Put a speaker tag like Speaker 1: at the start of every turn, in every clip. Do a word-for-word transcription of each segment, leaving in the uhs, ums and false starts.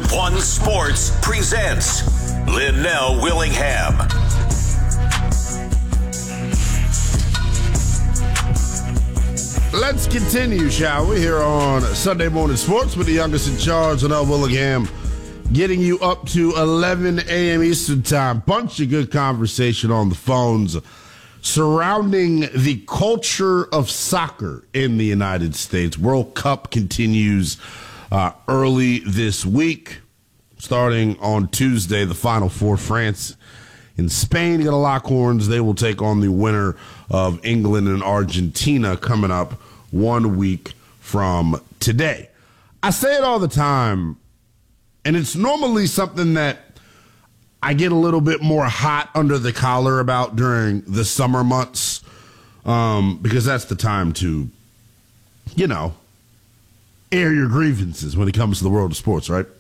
Speaker 1: One Sports presents Lynnell Willingham.
Speaker 2: Let's continue, shall we, here on Sunday Morning Sports with the youngest in charge, Lynnell Willingham, getting you up to eleven a.m. Eastern Time. Bunch of good conversation on the phones surrounding the culture of soccer in the United States. World Cup continues uh, early this week, starting on Tuesday. The Final Four, France and Spain, got to lock horns. They will take on the winner of England and Argentina coming up one week from today. I say it all the time, and it's normally something that I get a little bit more hot under the collar about during the summer months, um, because that's the time to, you know, air your grievances when it comes to the world of sports, right?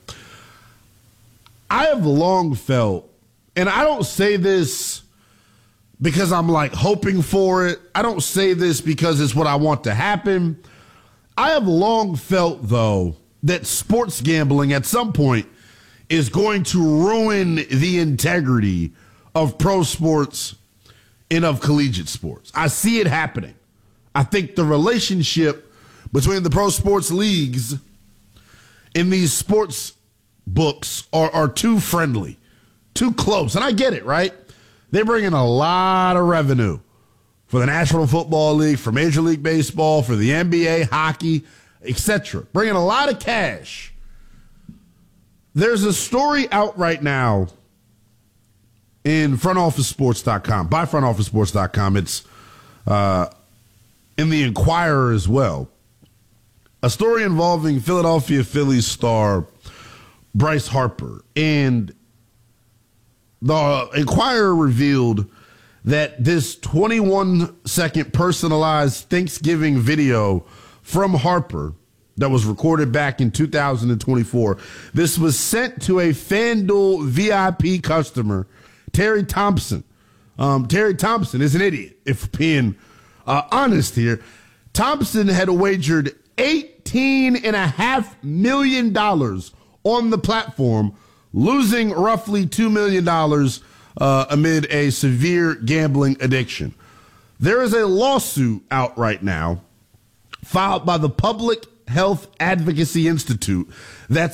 Speaker 2: I have long felt, and I don't say this because I'm like hoping for it. I don't say this because it's what I want to happen. I have long felt, though, that sports gambling at some point is going to ruin the integrity of pro sports and of collegiate sports. I see it happening. I think the relationship between the pro sports leagues and these sports books are, are too friendly, too close. And I get it, right? They bring in a lot of revenue for the National Football League, for Major League Baseball, for the N B A, hockey, et cetera. Bringing a lot of cash. There's a story out right now in front office sports dot com, by front office sports dot com. It's uh, in the Inquirer as well. A story involving Philadelphia Phillies star Bryce Harper. And the Inquirer revealed that this twenty-one second personalized Thanksgiving video from Harper that was recorded back in two thousand twenty-four, this was sent to a FanDuel V I P customer, Terry Thompson. Um, Terry Thompson is an idiot, if being uh, honest here. Thompson had wagered eighteen point five million dollars on the platform, losing roughly two million dollars uh, amid a severe gambling addiction. There is a lawsuit out right now filed by the Public Health Advocacy Institute that's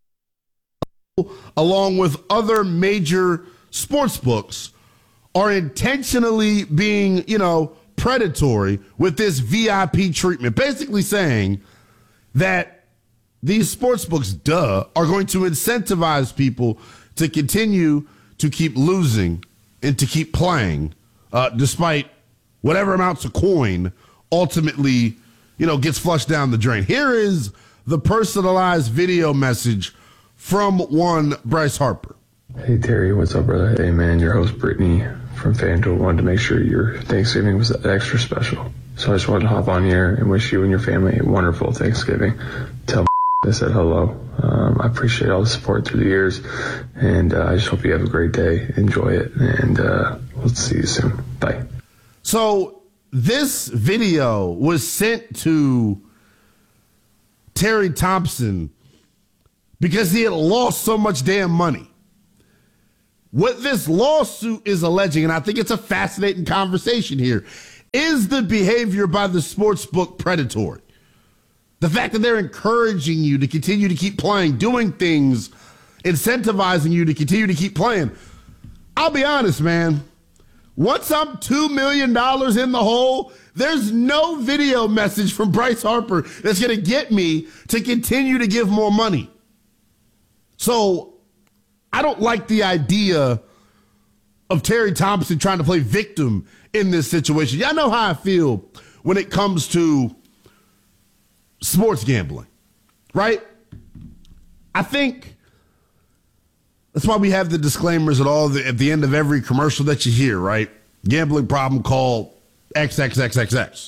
Speaker 2: along with other major sports books are intentionally being, you know, predatory with this V I P treatment, basically saying that these sports books, duh, are going to incentivize people to continue to keep losing and to keep playing, uh, despite whatever amounts of coin ultimately, you know, gets flushed down the drain. Here is the personalized video message from one Bryce Harper.
Speaker 3: Hey, Terry, what's up, brother? Hey, man, your host, Brittany from FanDuel, wanted to make sure your Thanksgiving was extra special. So I just wanted to hop on here and wish you and your family a wonderful Thanksgiving. Tell I said hello. Um, I appreciate all the support through the years, and uh, I just hope you have a great day. Enjoy it, and uh, we'll see you soon. Bye.
Speaker 2: So this video was sent to Terry Thompson because he had lost so much damn money. What this lawsuit is alleging, and I think it's a fascinating conversation here, is the behavior by the sportsbook predatory. The fact that they're encouraging you to continue to keep playing, doing things, incentivizing you to continue to keep playing. I'll be honest, man. Once I'm two million dollars in the hole, there's no video message from Bryce Harper that's going to get me to continue to give more money. So I don't like the idea of Terry Thompson trying to play victim in this situation. Y'all know how I feel when it comes to sports gambling, right? I think that's why we have the disclaimers at all the, at the end of every commercial that you hear, right? Gambling problem, call X X X X X.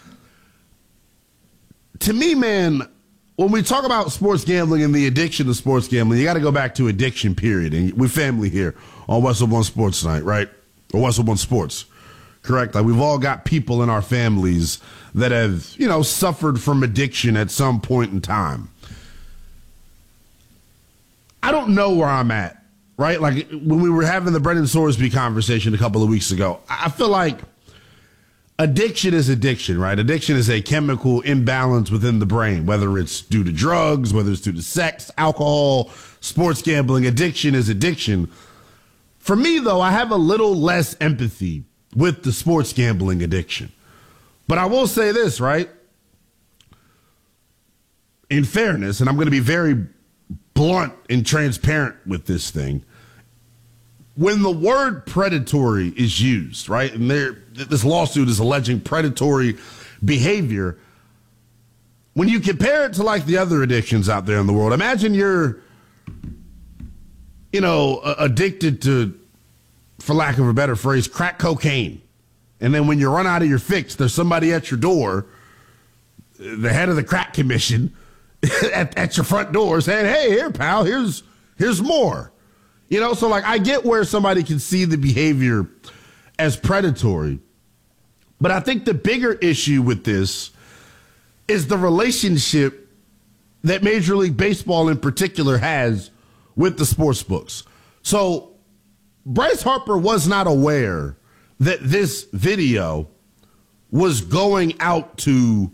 Speaker 2: To me, man, when we talk about sports gambling and the addiction to sports gambling, you got to go back to addiction, period. And we're family here on Westwood One Sports tonight, right? Or Westwood One Sports, correct? Like, we've all got people in our families that have, you know, suffered from addiction at some point in time. don't know where I'm at, right? Like when we were having the Brendan Sorsby conversation a couple of weeks ago, I feel like addiction is addiction, right? Addiction is a chemical imbalance within the brain, whether it's due to drugs, whether it's due to sex, alcohol, sports gambling. Addiction is addiction. For me, though, I have a little less empathy with the sports gambling addiction. But I will say this, right? In fairness, and I'm going to be very blunt and transparent with this thing, when the word predatory is used, right, and there, this lawsuit is alleging predatory behavior, when you compare it to like the other addictions out there in the world, imagine you're, you know, addicted to, for lack of a better phrase, crack cocaine. And then when you run out of your fix, there's somebody at your door, the head of the crack commission, at, at your front door saying, hey, here, pal, here's here's more. You know, so like I get where somebody can see the behavior as predatory. But I think the bigger issue with this is the relationship that Major League Baseball in particular has with the sports books. So Bryce Harper was not aware that this video was going out to,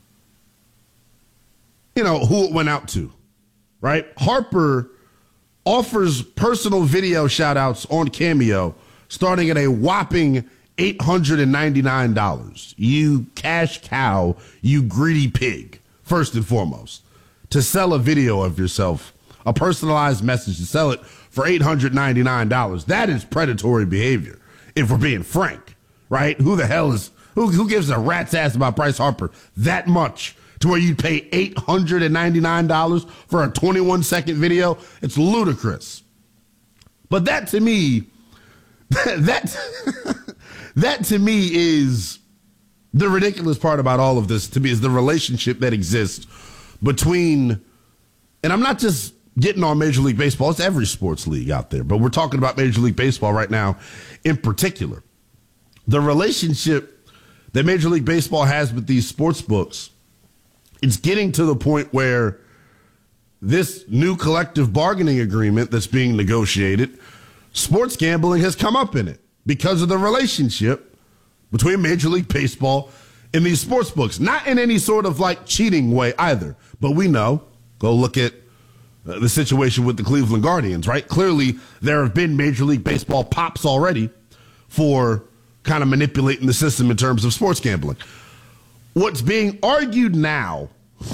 Speaker 2: you know, who it went out to, right? Harper offers personal video shout outs on Cameo starting at a whopping eight hundred ninety-nine dollars. You cash cow, you greedy pig, first and foremost, to sell a video of yourself, a personalized message, to sell it for eight hundred ninety-nine dollars. That is predatory behavior, if we're being frank, right? Who the hell is, who, who gives a rat's ass about Bryce Harper that much to where you'd pay eight hundred ninety-nine dollars for a twenty-one second video? It's ludicrous. But that to me, that, that to me is the ridiculous part about all of this, to me, is the relationship that exists between, and I'm not just getting on Major League Baseball, it's every sports league out there, but we're talking about Major League Baseball right now in particular. The relationship that Major League Baseball has with these sports books, it's getting to the point where this new collective bargaining agreement that's being negotiated, sports gambling has come up in it because of the relationship between Major League Baseball and these sports books. Not in any sort of like cheating way either, but we know, go look at uh, the situation with the Cleveland Guardians, right? Clearly there have been Major League Baseball pops already for kind of manipulating the system in terms of sports gambling. What's being argued now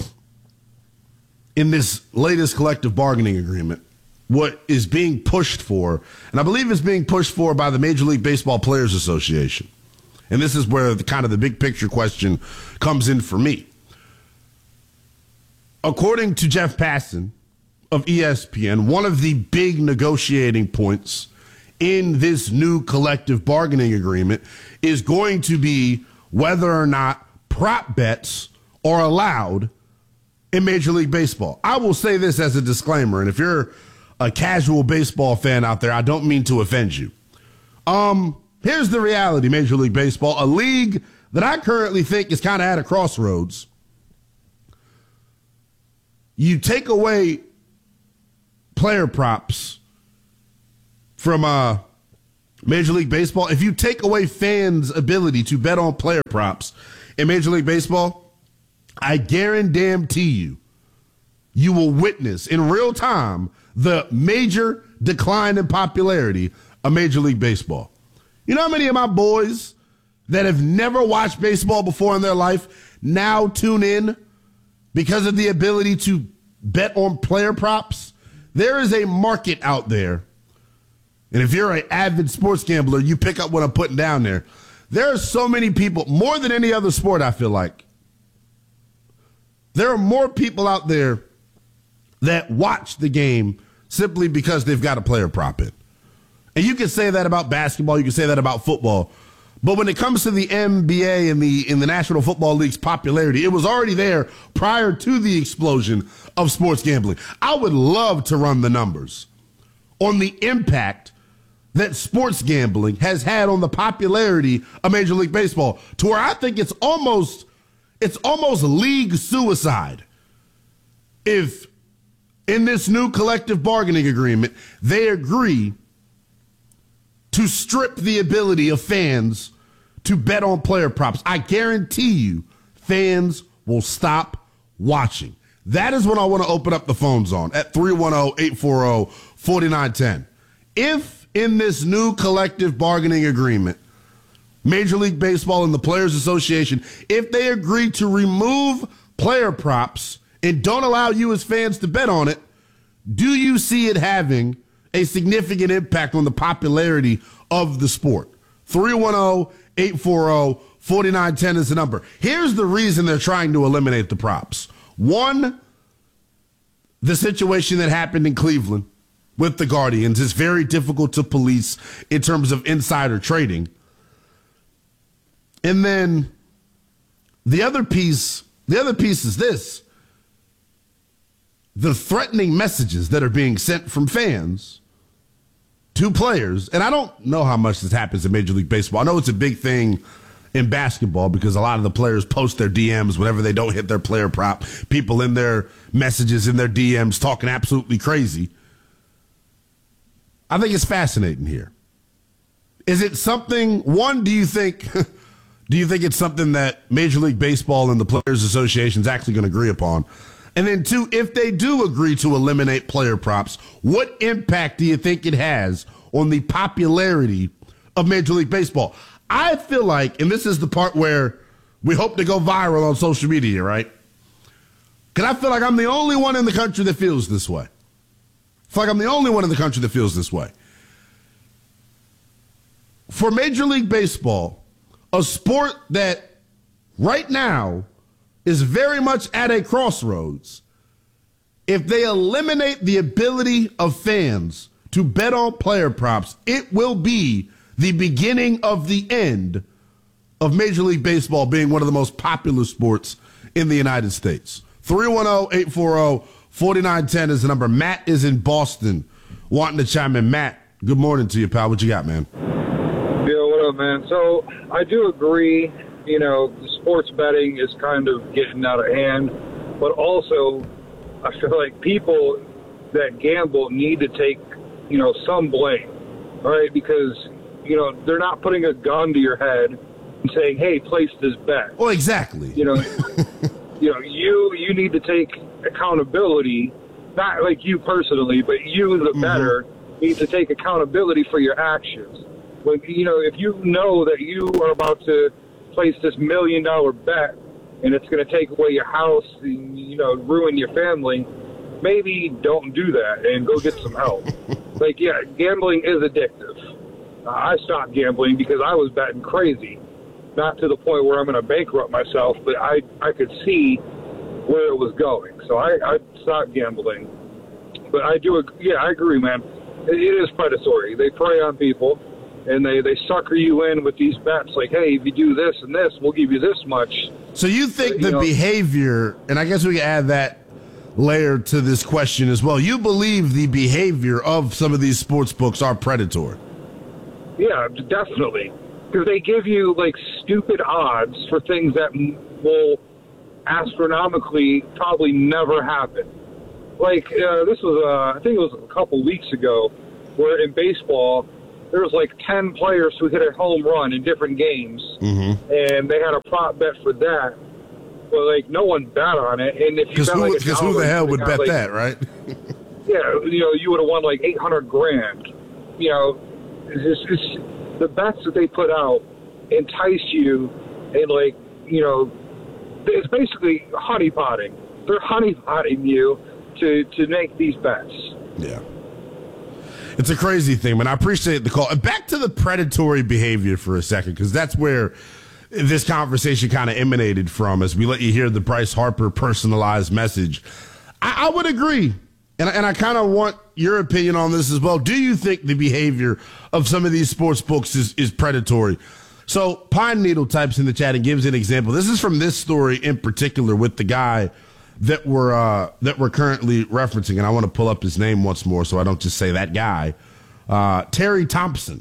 Speaker 2: in this latest collective bargaining agreement, what is being pushed for, and I believe it's being pushed for by the Major League Baseball Players Association, and this is where the kind of the big picture question comes in for me. According to Jeff Passan of E S P N, one of the big negotiating points in this new collective bargaining agreement is going to be whether or not prop bets are allowed in Major League Baseball. I will say this as a disclaimer, and if you're a casual baseball fan out there, I don't mean to offend you. Um, here's the reality, Major League Baseball, a league that I currently think is kind of at a crossroads. You take away player props from uh, Major League Baseball. If you take away fans' ability to bet on player props in Major League Baseball, I guarantee you, you will witness in real time the major decline in popularity of Major League Baseball. You know how many of my boys that have never watched baseball before in their life now tune in because of the ability to bet on player props? There is a market out there. And if you're an avid sports gambler, you pick up what I'm putting down there. There are so many people, more than any other sport, I feel like. There are more people out there that watch the game simply because they've got a player prop in. And you can say that about basketball, you can say that about football. But when it comes to the N B A and the in the National Football League's popularity, it was already there prior to the explosion of sports gambling. I would love to run the numbers on the impact that sports gambling has had on the popularity of Major League Baseball, to where I think it's almost it's almost league suicide if in this new collective bargaining agreement, they agree to strip the ability of fans to bet on player props. I guarantee you, fans will stop watching. That is what I want to open up the phones on at three one zero, eight four zero, four nine one zero. If in this new collective bargaining agreement, Major League Baseball and the Players Association, if they agree to remove player props and don't allow you as fans to bet on it, do you see it having a significant impact on the popularity of the sport? three one zero, eight four zero, four nine one zero is the number. Here's the reason they're trying to eliminate the props. One, the situation that happened in Cleveland with the Guardians is very difficult to police in terms of insider trading. And then the other piece, the other piece is this. The threatening messages that are being sent from fans to players, and I don't know how much this happens in Major League Baseball. I know it's a big thing in basketball because a lot of the players post their D Ms whenever they don't hit their player prop. People in their messages, in their D Ms, talking absolutely crazy. I think it's fascinating here. Is it something, one, do you think, do you think it's something that Major League Baseball and the Players Association is actually going to agree upon? And then two, if they do agree to eliminate player props, what impact do you think it has on the popularity of Major League Baseball? I feel like, and this is the part where we hope to go viral on social media, right? Because I feel like I'm the only one in the country that feels this way. I feel like I'm the only one in the country that feels this way. For Major League Baseball, a sport that right now is very much at a crossroads, if they eliminate the ability of fans to bet on player props, it will be the beginning of the end of Major League Baseball being one of the most popular sports in the United States. three one zero, eight four zero, four nine one zero is the number. Matt is in Boston wanting to chime in. Matt, good morning to you, pal. What you got, man?
Speaker 4: Yeah, what up, man? So I do agree, you know, sports betting is kind of getting out of hand, but also I feel like people that gamble need to take, you know, some blame, right? Because, you know, they're not putting a gun to your head and saying, hey, place this bet.
Speaker 2: Well, exactly.
Speaker 4: You know, you know, you you need to take accountability, not like you personally, but you, the bettor, mm-hmm. need to take accountability for your actions. When, you know, if you know that you are about to place this million dollar bet and it's going to take away your house and, you know, ruin your family, maybe don't do that and go get some help. Like, yeah, gambling is addictive. Uh, I stopped gambling because I was betting crazy. Not to the point where I'm going to bankrupt myself, but I, I could see where it was going. So I, I stopped gambling. But I do, yeah, I agree, man. It, it is predatory. They prey on people, and they, they sucker you in with these bets like, hey, if you do this and this, we'll give you this much.
Speaker 2: So you think
Speaker 4: but,
Speaker 2: the
Speaker 4: you know,
Speaker 2: behavior, and I guess we can add that layer to this question as well, you believe the behavior of some of these sports books are predatory?
Speaker 4: Yeah, definitely. Because they give you, like, stupid odds for things that will astronomically probably never happen. Like, uh, this was, uh, I think it was a couple weeks ago, where in baseball, there was, like, ten players who hit a home run in different games, mm-hmm. and they had a prop bet for that. But, like, no one bet on it. And if you
Speaker 2: Because
Speaker 4: who,
Speaker 2: like who the hell would bet
Speaker 4: like,
Speaker 2: that, right?
Speaker 4: Yeah, you know, you would have won, like, eight hundred grand. You know, it's just... the bets that they put out entice you, and, like, you know, it's basically honeypotting. They're honeypotting you to, to make these bets.
Speaker 2: Yeah. It's a crazy thing, man. I appreciate the call. Back to the predatory behavior for a second, because that's where this conversation kind of emanated from as we let you hear the Bryce Harper personalized message. I, I would agree. And, and I kind of want your opinion on this as well. Do you think the behavior of some of these sports books is, is predatory? So Pine Needle types in the chat and gives an example. This is from this story in particular with the guy that we're, uh, that we're currently referencing. And I want to pull up his name once more so I don't just say that guy. Uh, Terry Thompson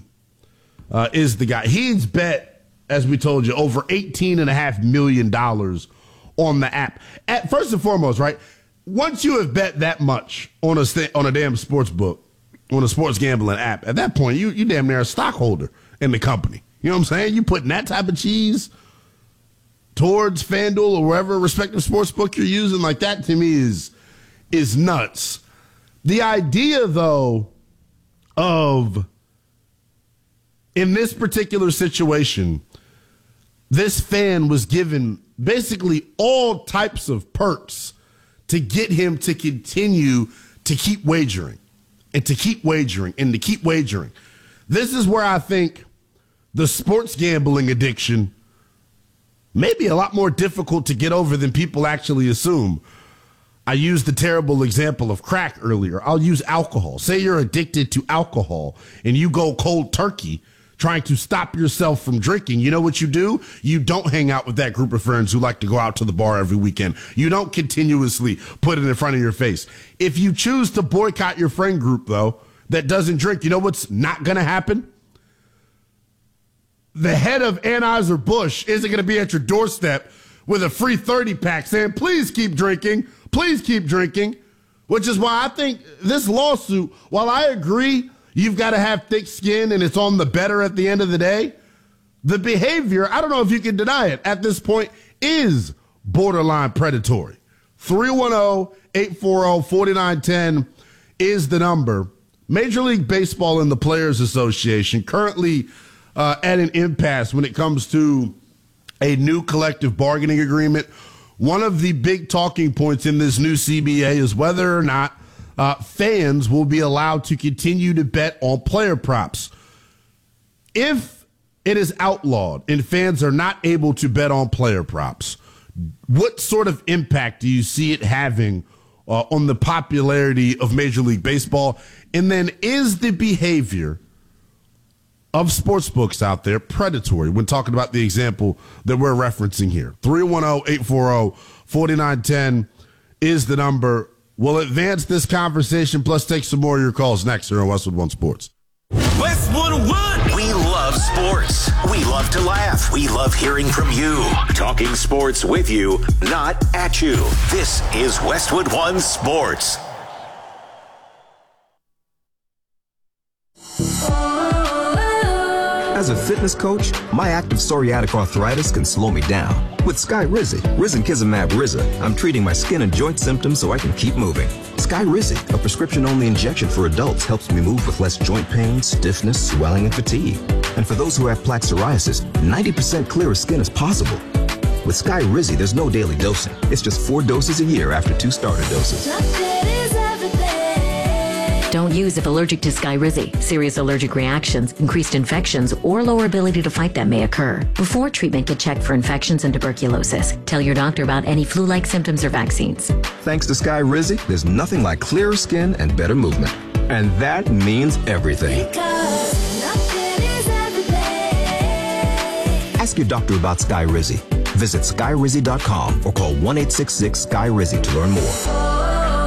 Speaker 2: uh, is the guy. He's bet, as we told you, over eighteen and a half million dollars on the app. At, first and foremost, right? once you have bet that much on a st- on a damn sports book, on a sports gambling app, at that point, you you damn near a stockholder in the company. You know what I'm saying? You putting that type of cheese towards FanDuel or wherever respective sports book you're using, like that to me is is nuts. The idea, though, of in this particular situation, this fan was given basically all types of perks to get him to continue to keep wagering and to keep wagering and to keep wagering. This is where I think the sports gambling addiction may be a lot more difficult to get over than people actually assume. I used the terrible example of crack earlier. I'll use alcohol. Say you're addicted to alcohol and you go cold turkey trying to stop yourself from drinking. You know what you do? You don't hang out with that group of friends who like to go out to the bar every weekend. You don't continuously put it in front of your face. If you choose to boycott your friend group, though, that doesn't drink, you know what's not going to happen? The head of Anheuser-Busch isn't going to be at your doorstep with a free thirty pack saying, please keep drinking, please keep drinking, which is why I think this lawsuit, while I agree you've got to have thick skin and it's on the better at the end of the day, the behavior, I don't know if you can deny it, at this point is borderline predatory. three one zero, eight four zero, four nine one zero is the number. Major League Baseball and the Players Association currently uh, at an impasse when it comes to a new collective bargaining agreement. One of the big talking points in this new C B A is whether or not uh, fans will be allowed to continue to bet on player props. If it is outlawed and fans are not able to bet on player props, what sort of impact do you see it having uh, on the popularity of Major League Baseball? And then is the behavior of sportsbooks out there predatory when talking about the example that we're referencing here? three one zero, eight four zero, four nine one zero is the number. We'll advance this conversation, plus take some more of your calls next here on Westwood One Sports.
Speaker 1: Westwood One. We love sports. We love to laugh. We love hearing from you. Talking sports with you, not at you. This is Westwood One Sports.
Speaker 5: As a fitness coach, my active psoriatic arthritis can slow me down. With Skyrizi, Risankizumab Riza, I'm treating my skin and joint symptoms so I can keep moving. Skyrizi, a prescription-only injection for adults, helps me move with less joint pain, stiffness, swelling, and fatigue. And for those who have plaque psoriasis, ninety percent clearer skin is possible. With Skyrizi, there's no daily dosing. It's just four doses a year after two starter doses.
Speaker 6: Don't use if allergic to Skyrizi. Serious allergic reactions, increased infections, or lower ability to fight them may occur. Before treatment, get checked for infections and tuberculosis. Tell your doctor about any flu-like symptoms or vaccines.
Speaker 5: Thanks to Skyrizi, there's nothing like clearer skin and better movement. And that means everything. Ask your doctor about Skyrizi. Visit Skyrizi dot com or call one eight six six Sky Rizi to learn more.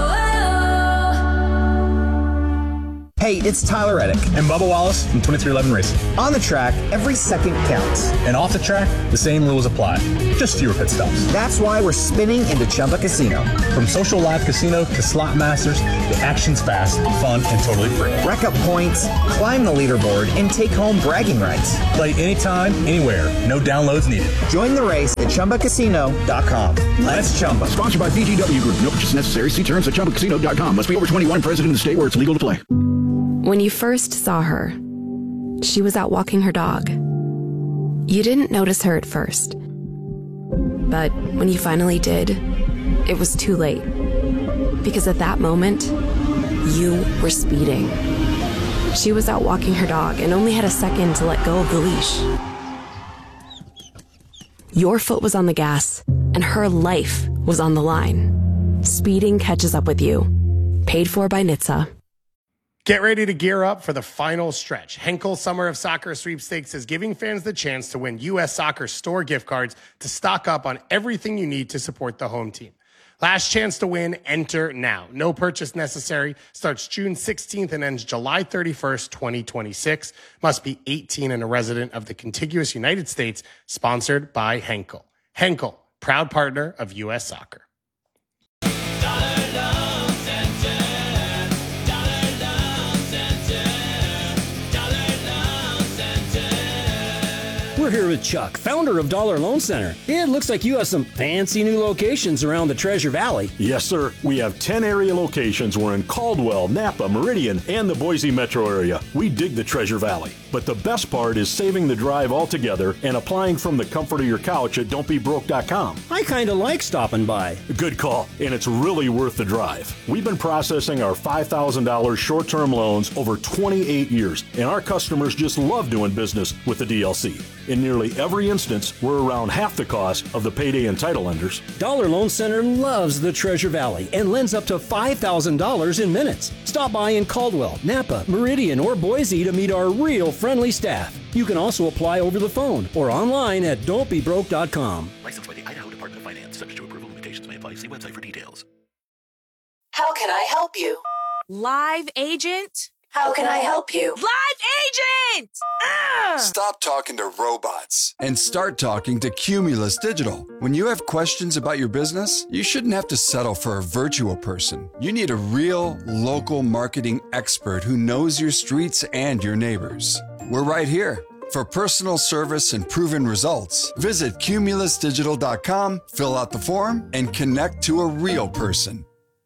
Speaker 7: Hey, it's Tyler Reddick.
Speaker 8: And Bubba Wallace from twenty-three eleven Racing.
Speaker 7: On the track, every second counts.
Speaker 8: And off the track, the same rules apply. Just fewer pit stops.
Speaker 7: That's why we're spinning into Chumba Casino.
Speaker 8: From social live casino to slot masters, the action's fast, fun, and totally free.
Speaker 7: Rack up points, climb the leaderboard, and take home bragging rights.
Speaker 8: Play anytime, anywhere. No downloads needed.
Speaker 7: Join the race at Chumba Casino dot com. Let's Chumba.
Speaker 9: Sponsored by B G W Group. No purchase necessary. See terms at Chumba Casino dot com. Must be over twenty-one. Present in the state where it's legal to play.
Speaker 10: When you first saw her, she was out walking her dog. You didn't notice her at first. But when you finally did, it was too late. Because at that moment, you were speeding. She was out walking her dog and only had a second to let go of the leash. Your foot was on the gas, and her life was on the line. Speeding catches up with you. Paid for by N H T S A.
Speaker 11: Get ready to gear up for the final stretch. Henkel Summer of Soccer Sweepstakes is giving fans the chance to win U S Soccer store gift cards to stock up on everything you need to support the home team. Last chance to win, enter now. No purchase necessary. Starts June sixteenth and ends July thirty-first, twenty twenty-six. Must be eighteen and a resident of the contiguous United States. Sponsored by Henkel. Henkel, proud partner of U S Soccer.
Speaker 12: We're here with Chuck, founder of Dollar Loan Center. It looks like you have some fancy new locations around the Treasure Valley.
Speaker 13: Yes, sir. We have ten area locations. We're in Caldwell, Napa, Meridian, and the Boise metro area. We dig the Treasure Valley. But the best part is saving the drive altogether and applying from the comfort of your couch at don't be broke dot com.
Speaker 12: I kind of like stopping by.
Speaker 13: Good call, and it's really worth the drive. We've been processing our five thousand dollars short-term loans over twenty-eight years, and our customers just love doing business with the D L C. In nearly every instance, we're around half the cost of the payday and title lenders.
Speaker 12: Dollar Loan Center loves the Treasure Valley and lends up to five thousand dollars in minutes. Stop by in Caldwell, Napa, Meridian, or Boise to meet our real friendly staff. You can also apply over the phone or online at don't be broke dot com.
Speaker 14: Licensed by the Idaho Department of Finance. Subject to approval. Limitations may apply. See website for details.
Speaker 15: How can I help you?
Speaker 16: Live agent?
Speaker 15: How can I help you?
Speaker 16: Live agent! Ah!
Speaker 17: Stop talking to robots and start talking to Cumulus Digital. When you have questions about your business, you shouldn't have to settle for a virtual person. You need a real, local marketing expert who knows your streets and your neighbors. We're right here. For personal service and proven results, visit cumulus digital dot com, fill out the form, and connect to a real person.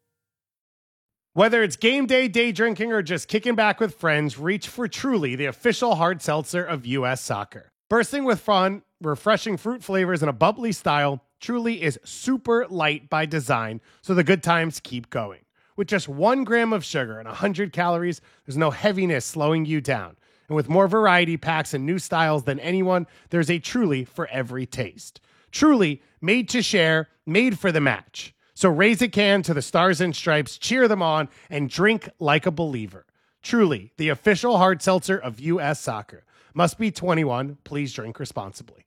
Speaker 11: Whether it's game day, day drinking, or just kicking back with friends, reach for Truly, the official hard seltzer of U S Soccer. Bursting with fun, refreshing fruit flavors, and a bubbly style, Truly is super light by design, so the good times keep going. With just one gram of sugar and one hundred calories, there's no heaviness slowing you down. And with more variety packs and new styles than anyone, there's a Truly for every taste. Truly, made to share, made for the match. So raise a can to the Stars and Stripes, cheer them on, and drink like a believer. Truly, the official hard seltzer of U S Soccer. Must be twenty-one. Please drink responsibly.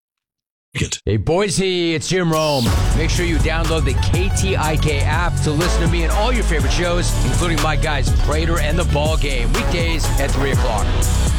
Speaker 18: Hey, Boise, it's Jim Rome. Make sure you download the K T I K app to listen to me and all your favorite shows, including my guys, Prater and the Ball Game, weekdays at three o'clock.